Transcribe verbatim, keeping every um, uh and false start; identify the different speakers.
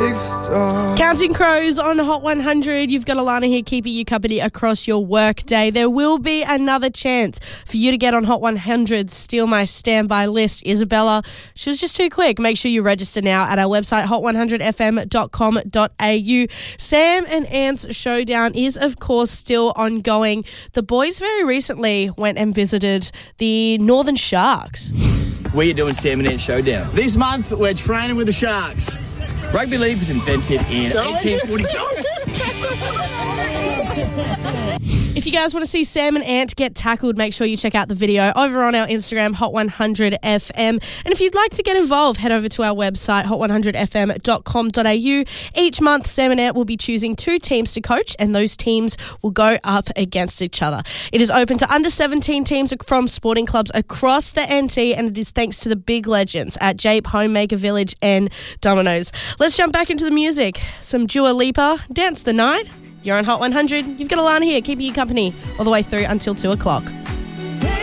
Speaker 1: big star.
Speaker 2: Counting Crows on Hot one hundred. You've got Alana here keeping you company across your work day. There will be another chance for you to get on Hot one hundred. Steal my standby list. Isabella, she was just too quick. Make sure you register now at our website, hot one hundred f m dot com dot a u. Sam and Ant's showdown is, of course, still ongoing. The boys very recently went and visited the Northern Sharks.
Speaker 3: We are doing Sam and Ant Showdown. This month, we're training with the Sharks. Rugby league was invented in eighteen forty-two.
Speaker 2: If you guys want to see Sam and Ant get tackled, make sure you check out the video over on our Instagram, hot one hundred f m. And if you'd like to get involved, head over to our website, hot one hundred f m dot com dot a u. Each month, Sam and Ant will be choosing two teams to coach, and those teams will go up against each other. It is open to under seventeen teams from sporting clubs across the N T, and it is thanks to the big legends at Jape, Homemaker Village, and Domino's. Let's jump back into the music. Some Dua Lipa, Dance the Night. You're on Hot one hundred. You've got Alana here, keeping you company all the way through until two o'clock.